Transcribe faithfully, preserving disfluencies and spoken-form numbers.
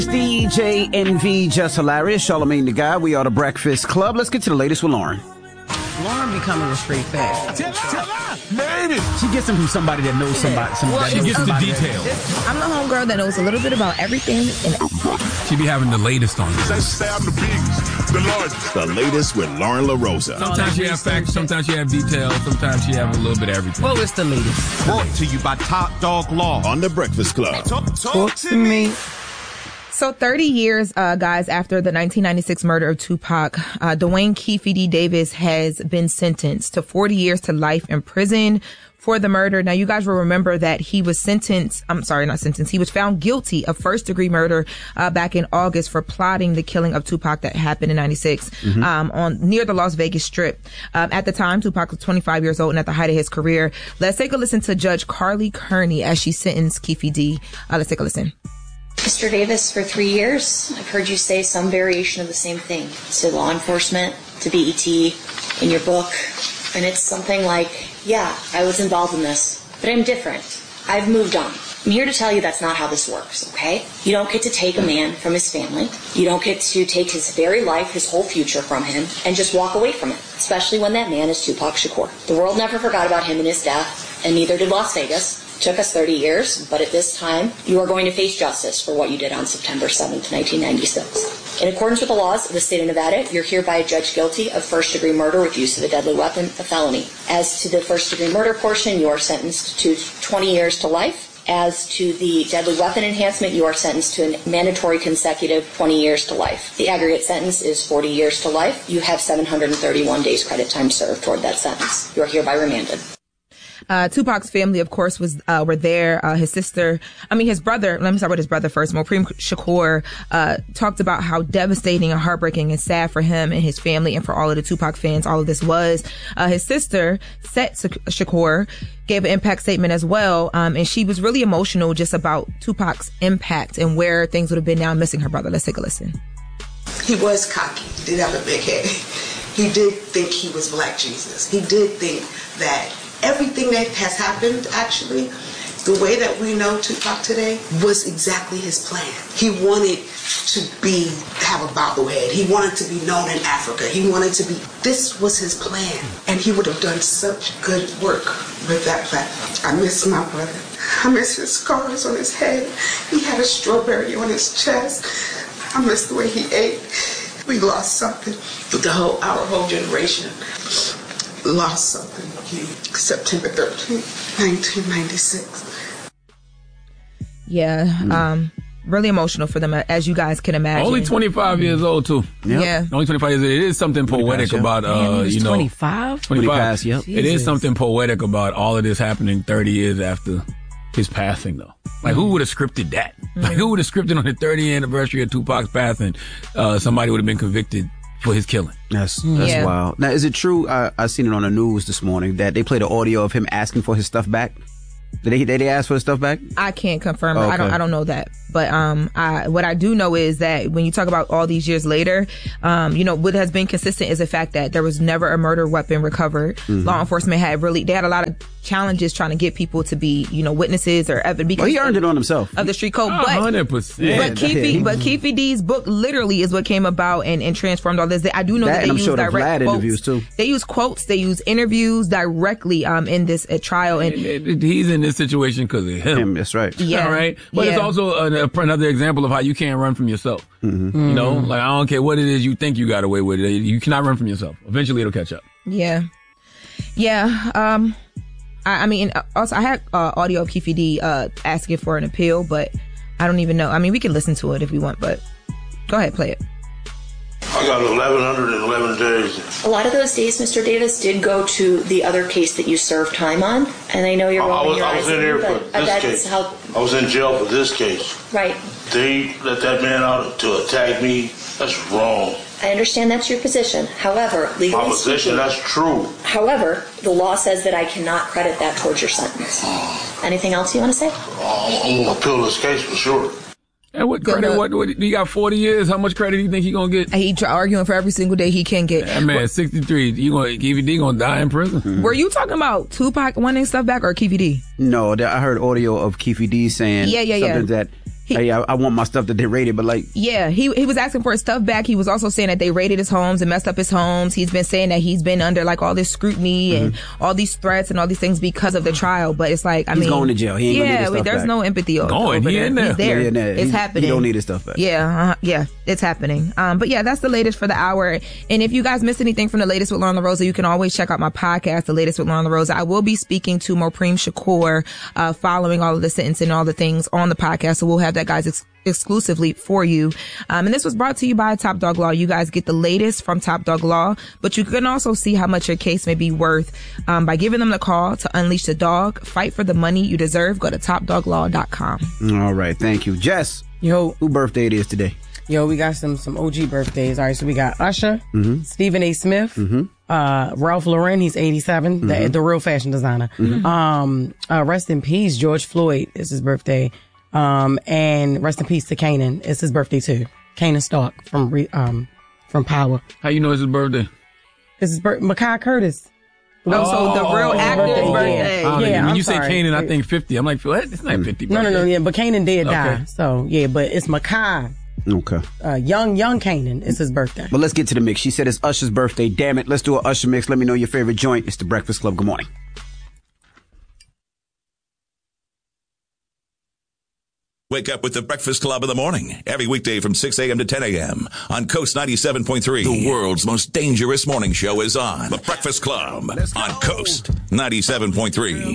D J N V, Just Hilarious, Charlamagne the Guy. We are the Breakfast Club. Let's get to the latest with Lauren. Lauren becoming a straight fact. Tell, tell her, made it. She gets them from somebody that knows somebody. somebody Well, that she knows gets the somebody details. that- I'm the homegirl that knows a little bit about everything. And She be having the latest on you. They say I'm the biggest, the largest. The latest with Lauren LaRosa. Sometimes she have facts, sometimes she have details, sometimes she have a little bit of everything. Well, it's the latest. Brought to you by Top Dog Law. On the Breakfast Club. Talk, talk to me. So thirty years, uh, guys, after the nineteen ninety-six murder of Tupac, uh, Dwayne Keefe D. Davis has been sentenced to forty years to life in prison for the murder. Now, you guys will remember that he was sentenced, I'm sorry, not sentenced, he was found guilty of first degree murder uh, back in August for plotting the killing of Tupac that happened in ninety-six mm-hmm. um, on near the Las Vegas Strip. Um, at the time, Tupac was twenty-five years old and at the height of his career. Let's take a listen to Judge Carly Kearney as she sentenced Keefe D. Uh, let's take a listen. Mister Davis, for three years, I've heard you say some variation of the same thing to law enforcement, to B E T, in your book. And it's something like, yeah, I was involved in this, but I'm different. I've moved on. I'm here to tell you that's not how this works, okay? You don't get to take a man from his family. You don't get to take his very life, his whole future from him, and just walk away from it, especially when that man is Tupac Shakur. The world never forgot about him and his death, and neither did Las Vegas. Took us thirty years, but at this time, you are going to face justice for what you did on September seventh, nineteen ninety-six. In accordance with the laws of the state of Nevada, you're hereby judged guilty of first-degree murder with use of a deadly weapon, a felony. As to the first-degree murder portion, you are sentenced to twenty years to life. As to the deadly weapon enhancement, you are sentenced to a mandatory consecutive twenty years to life. The aggregate sentence is forty years to life. You have seven hundred thirty-one days credit time served toward that sentence. You are hereby remanded. Uh, Tupac's family, of course, was uh, were there. Uh, his sister, I mean, his brother, let me start with his brother first. Mopreme Shakur uh, talked about how devastating and heartbreaking and sad for him and his family and for all of the Tupac fans, all of this was. Uh, his sister, Set Shakur, gave an impact statement as well. Um, and she was really emotional just about Tupac's impact and where things would have been now missing her brother. Let's take a listen. He was cocky. He did have a big head. He did think he was Black Jesus. He did think that everything that has happened, actually, the way that we know Tupac today was exactly his plan. He wanted to be, have a bobblehead. He wanted to be known in Africa. He wanted to be, this was his plan. And he would have done such good work with that platform. I miss my brother. I miss his scars on his head. He had a strawberry on his chest. I miss the way he ate. We lost something. The whole, our whole generation lost something. September thirteenth, nineteen ninety-six. Yeah, mm. um, really emotional for them, as you guys can imagine. Only twenty-five years old, too. Yep. Yeah. Only twenty-five years old. It is something poetic passed, about, uh, Damn, he was you know. twenty-five? twenty-five. Passed, yep. It is something poetic about all of this happening thirty years after his passing, though. Like, who would have scripted that? Mm-hmm. Like, who would have scripted on the thirtieth anniversary of Tupac's passing? Uh, somebody would have been convicted for his killing. That's that's yeah. wild. Now, is it true? I I seen it on the news this morning that they played an audio of him asking for his stuff back. Did they did they ask for his stuff back? I can't confirm. Oh, okay. I don't. I don't know that. But um, I what I do know is that when you talk about all these years later, um, you know, what has been consistent is the fact that there was never a murder weapon recovered. Mm-hmm. Law enforcement had really they had a lot of challenges trying to get people to be, you know, witnesses or evidence. Because well, he earned it on himself of the street code. Oh, but one hundred percent. But Keefe, but Keefe D's book literally is what came about and, and transformed all this. I do know that, that they and use sure the direct Vlad quotes. interviews too. They use quotes. They use interviews directly um in this uh, trial. And, and, and he's in this situation because of him. him. That's right. Yeah. All right. But yeah. it's also an, another example of how you can't run from yourself. Mm-hmm. You know, like I don't care what it is you think you got away with it. You cannot run from yourself. Eventually it'll catch up. Yeah. Yeah. Um, I, I mean, also I had uh, audio of Keefe D uh, asking for an appeal, but I don't even know. I mean, we can listen to it if we want, but go ahead, play it. I got eleven hundred eleven days. A lot of those days, Mister Davis, did go to the other case that you served time on, and I know you're rolling I was, your I eyes was in here for but this that's case. how. I was in jail for this case. Right. They let that man out to attack me. That's wrong. I understand that's your position. However, legally My position, speaking, that's true. However, the law says that I cannot credit that towards your sentence. Anything else you want to say? I'm, I'm going to appeal this case for sure. And what credit? What, what? You got forty years. How much credit do you think he gonna get? He try arguing for every single day he can get. That man, sixty-three. You gonna Keefe D gonna die in prison? Mm-hmm. Were you talking about Tupac wanting stuff back or Keefe D? No, I heard audio of Keefe D saying yeah, yeah, something yeah. that hey, I, I want my stuff that they rated, but like, yeah, he he was asking for his stuff back. He was also saying that they raided his homes and messed up his homes. He's been saying that he's been under like all this scrutiny mm-hmm. and all these threats and all these things because of the trial. But it's like, I he's mean, going to jail. He ain't yeah, gonna need his wait, stuff there's back. no empathy over, going, over he there. in there. He's there. Yeah, yeah, it's he, happening. He don't need his stuff back. Yeah, uh, yeah, it's happening. Um, but yeah, that's the latest for the hour. And if you guys missed anything from the latest with Lauren LaRosa, you can always check out my podcast, The Latest with Lauren LaRosa. I will be speaking to Mopreme Shakur uh, following all of the sentencing and all the things on the podcast. So we'll have that, guys, ex- exclusively for you. Um, and this was brought to you by Top Dog Law. You guys get the latest from Top Dog Law, but you can also see how much your case may be worth um, by giving them the call to unleash the dog. Fight for the money you deserve. Go to top dog law dot com. All right. Thank you. Jess. Yo. Who birthday it is today? Yo, we got some some O G birthdays. All right, so we got Usher, Mm-hmm. Stephen A. Smith, Mm-hmm. uh, Ralph Lauren, he's eighty-seven, Mm-hmm. the, the real fashion designer. Mm-hmm. Um, uh, rest in peace, George Floyd is his birthday. Um, and rest in peace to Kanan. It's his birthday too. Kanan Stark from re, um from Power. How you know it's his birthday? It's his birthday. Makai Curtis. Oh, so the real actor's birthday, birthday. I don't Yeah, think- when I'm you say sorry. Kanan, I think fifty. I'm like, what? It's not fifty. No, no, no, yeah, but Kanan did die. Okay. So yeah, but it's Makai. Okay. Uh, young, young Kanan is his birthday. But let's get to the mix. She said it's Usher's birthday. Damn it. Let's do an Usher mix. Let me know your favorite joint. It's The Breakfast Club. Good morning. Wake up with The Breakfast Club in the morning. Every weekday from six a.m. to ten a.m. on Coast ninety-seven point three. The world's most dangerous morning show is on. The Breakfast Club on Coast ninety-seven point three.